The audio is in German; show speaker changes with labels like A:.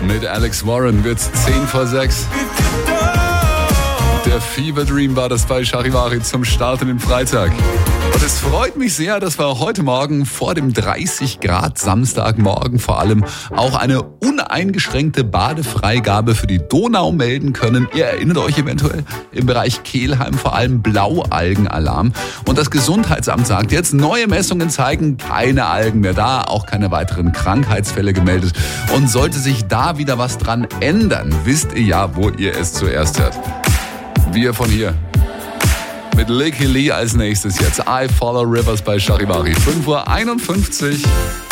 A: Mit Alex Warren wird's 6:10. Der Fever Dream war das bei Charivari zum Start in den Freitag. Und es freut mich sehr, dass wir heute Morgen vor dem 30 Grad Samstagmorgen vor allem auch eine uneingeschränkte Badefreigabe für die Donau melden können. Ihr erinnert euch eventuell im Bereich Kelheim vor allem Blaualgenalarm. Und das Gesundheitsamt sagt jetzt, neue Messungen zeigen keine Algen mehr da, auch keine weiteren Krankheitsfälle gemeldet. Und sollte sich da wieder was dran ändern, wisst ihr ja, wo ihr es zuerst hört. Wir von hier. Mit Licky Lee als nächstes jetzt. I Follow Rivers bei Charivari. 5:51 Uhr.